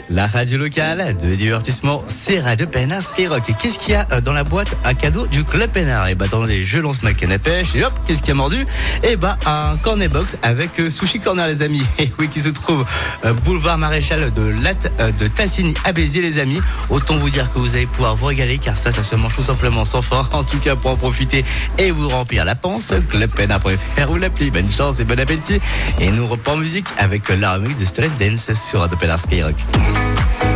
La radio locale de divertissement, c'est Radio Pénard Skyrock. Et qu'est-ce qu'il y a dans la boîte à cadeaux du Club Pénard? Et attendez, je lance ma canne à pêche et hop, qu'est-ce qui a mordu? Un cornet box avec Sushi Corner, les amis. Et oui, qui se trouve boulevard Maréchal de Tassigny à Béziers, les amis. Autant vous dire que vous allez pouvoir vous régaler car ça se mange tout simplement sans fin. En tout cas, pour en profiter et vous remplir la panse, clubpénard.fr ou l'appli. Bonne chance et bon appétit. Et nous reprend musique avec la remix de Stolen Dance sur Radio Pénard Skyrock.